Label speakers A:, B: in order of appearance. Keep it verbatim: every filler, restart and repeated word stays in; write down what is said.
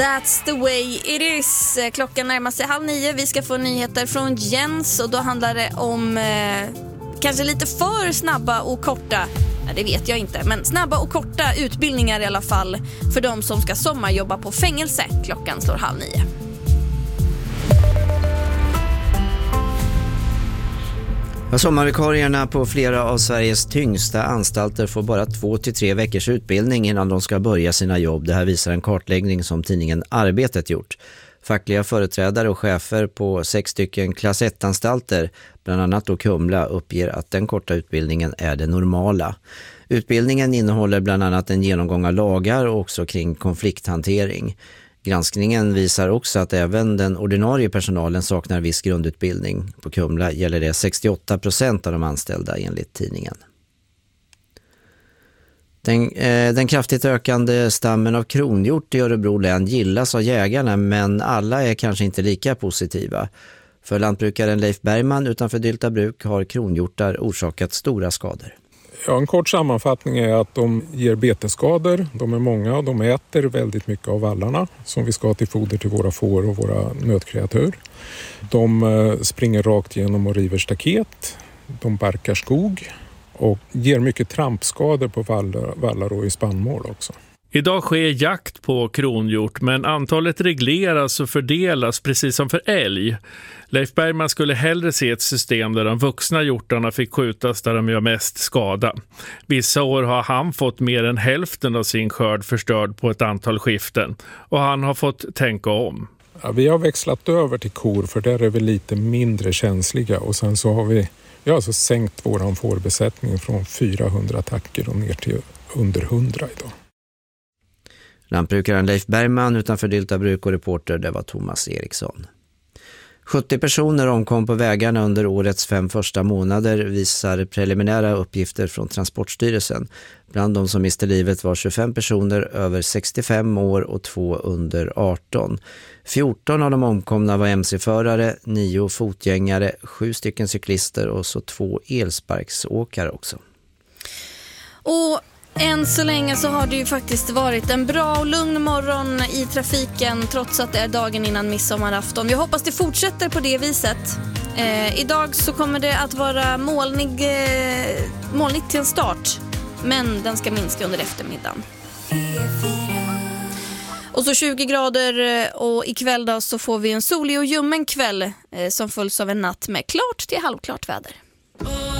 A: That's the way it is. Klockan närmar sig halv nio. Vi ska få nyheter från Jens och då handlar det om eh, kanske lite för snabba och korta, ja, det vet jag inte, men snabba och korta utbildningar i alla fall för de som ska sommarjobba på fängelse. Klockan slår halv nio.
B: Sommarvikarierna på flera av Sveriges tyngsta anstalter får bara två till tre veckors utbildning innan de ska börja sina jobb. Det här visar en kartläggning som tidningen Arbetet gjort. Fackliga företrädare och chefer på sex stycken klass ett-anstalter, bland annat då Kumla, uppger att den korta utbildningen är det normala. Utbildningen innehåller bland annat en genomgång av lagar och också kring konflikthantering. Granskningen visar också att även den ordinarie personalen saknar viss grundutbildning. På Kumla gäller det sextioåtta procent av de anställda enligt tidningen. Den, eh, den kraftigt ökande stammen av kronhjort i Örebro län gillas av jägarna, men alla är kanske inte lika positiva. För lantbrukaren Leif Bergman utanför Dyltabruk har kronhjortar orsakat stora skador.
C: Ja, en kort sammanfattning är att de ger betesskador, de är många och de äter väldigt mycket av vallarna som vi ska ha till foder till våra får och våra nötkreatur. De springer rakt igenom och river staket, de barkar skog och ger mycket trampskador på vallar, vallar och i spannmål också.
D: Idag sker jakt på kronhjort, men antalet regleras och fördelas precis som för älg. Leif Bergman skulle hellre se ett system där de vuxna hjortarna fick skjutas där de gör mest skada. Vissa år har han fått mer än hälften av sin skörd förstörd på ett antal skiften och han har fått tänka om.
C: Ja, vi har växlat över till kor för där är vi lite mindre känsliga och sen så har vi, vi har alltså sänkt våran fårbesättning från fyrahundra attacker och ner till under hundra idag.
B: Lantbrukaren Leif Bergman utanför Dyltabruk och reporter, det var Thomas Eriksson. sjuttio personer omkom på vägarna under årets fem första månader visar preliminära uppgifter från Transportstyrelsen. Bland de som miste livet var tjugofem personer över sextiofem år och två under arton. fjorton av de omkomna var mc-förare, nio fotgängare, sju stycken cyklister och så två elsparksåkare också.
A: Och än så länge så har det ju faktiskt varit en bra och lugn morgon i trafiken trots att det är dagen innan midsommarafton. Vi hoppas det fortsätter på det viset. Eh, idag så kommer det att vara molnig, eh, molnigt till en start, men den ska minska under eftermiddagen. Och så tjugo grader och ikväll då så får vi en solig och ljummen kväll eh, som följs av en natt med klart till halvklart väder.